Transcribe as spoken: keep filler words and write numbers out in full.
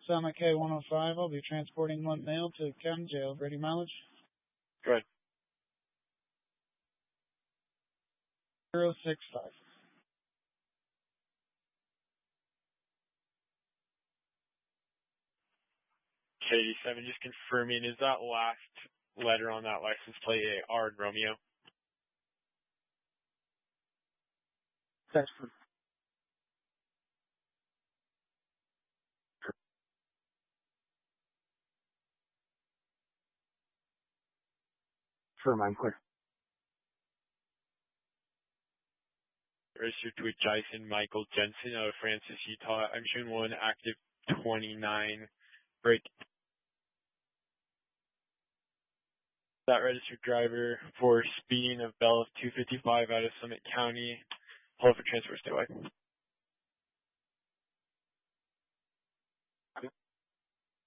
Summit K one oh five. I'll be transporting one male to county jail. Ready mileage? Go ahead. zero six five. K eighty-seven, just confirming, is that last letter on that license plate a R in Romeo? That's for Firm, I'm clear. Registered to Jason Michael Jensen out of Francis, Utah. I'm showing one active twenty-nine break. That registered driver for speeding of Bell of two fifty-five out of Summit County. Hold for transfer, stay away.